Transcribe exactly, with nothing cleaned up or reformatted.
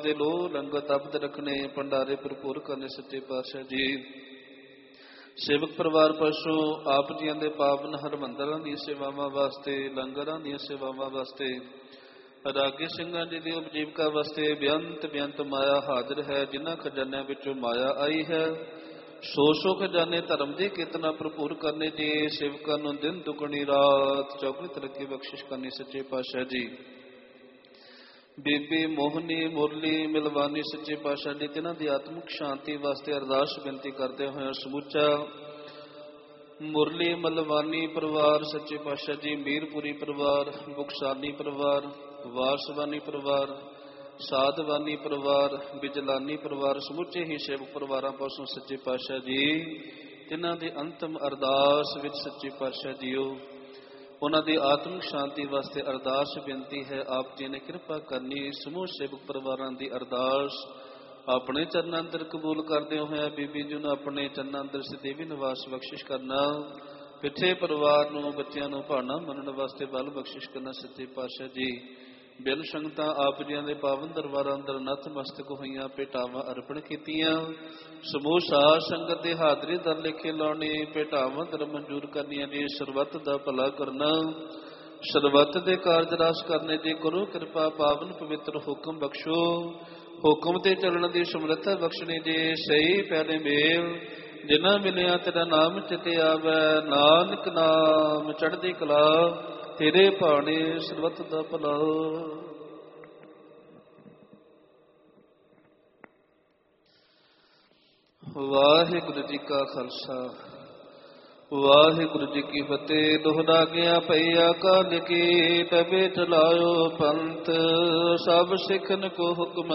ਦੇ ਲੋ ਲੰਗਰ ਤਪਤ ਰੱਖਣੇ ਭੰਡਾਰੇ ਭਰਪੂਰ ਕਰਨੇ ਸੱਚੇ ਪਾਤਸ਼ਾਹ ਜੀ। ਸੇਵਕ ਪਰਿਵਾਰ ਪਸ਼ੂ ਆਪ ਜੀਆਂ ਦੇ ਪਾਵਨ ਹਰਮੰਦਰਾਂ ਦੀਆਂ ਸੇਵਾਵਾਂ ਵਾਸਤੇ, ਲੰਗਰਾਂ ਦੀਆਂ ਸੇਵਾਵਾਂ ਵਾਸਤੇ, ਰਾਗੀ ਸਿੰਘਾਂ ਜੀ ਦੀ ਉਪਜੀਵਕਾ ਵਾਸਤੇ ਬੇਅੰਤ ਬੇਅੰਤ ਮਾਇਆ ਹਾਜ਼ਰ ਹੈ। ਜਿਨ੍ਹਾਂ ਖਜ਼ਾਨਿਆਂ ਵਿੱਚੋਂ ਮਾਇਆ ਆਈ ਹੈ ਸੋ ਸੋ ਖਜ਼ਾਨੇ ਧਰਮ ਦੀ ਕੀਰਤਨਾ ਭਰਪੂਰ ਕਰਨੇ ਜੀ। ਸੇਵਕਾਂ ਨੂੰ ਦਿਨ ਦੁਗਣੀ ਰਾਤ ਚੌਗੁਣੀ ਤਰੱਕੀ ਬਖਸ਼ਿਸ਼ ਕਰਨੀ ਸੱਚੇ ਪਾਤਸ਼ਾਹ ਜੀ। ਬੀਬੀ ਮੋਹਨੀ ਮੁਰਲੀ ਮਿਲਵਾਨੀ ਸੱਚੇ ਪਾਤਸ਼ਾਹ ਜੀ ਤਿਨਾਂ ਦੀ ਆਤਮਿਕ ਸ਼ਾਂਤੀ ਵਾਸਤੇ ਅਰਦਾਸ ਬੇਨਤੀ ਕਰਦੇ ਹੋਏ ਸਮੁੱਚਾ ਮੁਰਲੀ ਮਲਵਾਨੀ ਪਰਿਵਾਰ ਸੱਚੇ ਪਾਤਸ਼ਾਹ ਜੀ, ਮੀਰਪੁਰੀ ਪਰਿਵਾਰ, ਬੁਕਸਾਨੀ ਪਰਿਵਾਰ, ਵਾਰਸਵਾਨੀ ਪਰਿਵਾਰ, ਸਾਧਵਾਨੀ ਪਰਿਵਾਰ, ਬਿਜਲਾਨੀ ਪਰਿਵਾਰ, ਸਮੁੱਚੇ ਹੀ ਸੇਵਕ ਪਰਿਵਾਰਾਂ ਪਾਸੋਂ ਸੱਚੇ ਪਾਤਸ਼ਾਹ ਜੀ ਤਿਨਾਂ ਦੀ ਅੰਤਮ ਅਰਦਾਸ ਵਿੱਚ ਸੱਚੇ ਪਾਤਸ਼ਾਹ ਜੀਓ ਉਹਨਾਂ ਦੀ ਆਤਮਿਕ ਸ਼ਾਂਤੀ ਵਾਸਤੇ ਅਰਦਾਸ ਬੇਨਤੀ ਹੈ। ਆਪ ਜੀ ਨੇ ਕਿਰਪਾ ਕਰਨੀ ਸਮੂਹ ਸੇਵਕ ਪਰਿਵਾਰਾਂ ਦੀ ਅਰਦਾਸ ਆਪਣੇ ਚਰਨਾਂ ਅੰਦਰ ਕਬੂਲ ਕਰਦੇ ਹੋਇਆ ਬੀਬੀ ਜੀ ਨੂੰ ਆਪਣੇ ਚਰਨਾਂ ਅੰਦਰ ਸਦੀਵੀ ਨਿਵਾਸ ਬਖਸ਼ਿਸ਼ ਕਰਨਾ। ਪਿੱਛੇ ਪਰਿਵਾਰ ਨੂੰ ਬੱਚਿਆਂ ਨੂੰ ਭਾਣਾ ਮੰਨਣ ਵਾਸਤੇ ਬਲ ਬਖਸ਼ਿਸ਼ ਕਰਨਾ ਸੱਚੇ ਪਾਤਸ਼ਾਹ ਜੀ। ਬਿਨ ਸੰਗਤਾਂ ਆਪ ਜੀਆਂ ਦੇ ਪਾਵਨ ਦਰਬਾਰਾਂ ਅੰਦਰ ਨਤਮਸਤਕ ਹੋਈਆਂ, ਭੇਟਾਵਾਂ ਅਰਪਣ ਕੀਤੀਆਂ। ਸਮੂਹ ਸਾਧ ਸੰਗਤ ਦੇ ਹਾਜ਼ਰੀ ਦਰ ਲਿਖੇ ਲਾਉਣੇ, ਭੇਟਾਵਾਂ ਦਰ ਮਨਜ਼ੂਰ ਕਰਨੀਆਂ ਜੀ। ਸਰਬੱਤ ਦਾ ਭਲਾ ਕਰਨਾ, ਸਰਬੱਤ ਦੇ ਕਾਰਜ ਰਾਸ ਕਰਨੇ ਜੀ। ਗੁਰੂ ਕਿਰਪਾ ਪਾਵਨ ਪਵਿੱਤਰ ਹੁਕਮ ਬਖਸ਼ੋ, ਹੁਕਮ ਤੇ ਚੱਲਣ ਦੀ ਸਮਰੱਥਾ ਬਖਸ਼ਣੀ ਜੀ। ਸਹੀ ਪਿਆਰੇ ਮੇਲ ਜਿਨ੍ਹਾਂ ਮਿਲਿਆ ਤੇਰਾ ਨਾਮ ਚਿਤੇ ਆਵੈ, ਨਾਨਕ ਨਾਮ ਚੜ੍ਹਦੀ ਕਲਾ ਤੇਰੇ ਭਾਣੇ ਸਰਬੱਤ ਦਾ ਭਲਾ। ਵਾਹਿਗੁਰੂ ਜੀ ਕਾ ਖਾਲਸਾ, ਵਾਹਿਗੁਰੂ ਜੀ ਕੀ ਫਤਿਹ। ਦੁਹਰਾ ਗਿਆ ਪਈਆ ਕਾਲ ਕੀ ਤਬੇ ਚਲਾਇਓ ਪੰਥ, ਸਭ ਸਿੱਖਨ ਕੋ ਹੁਕਮ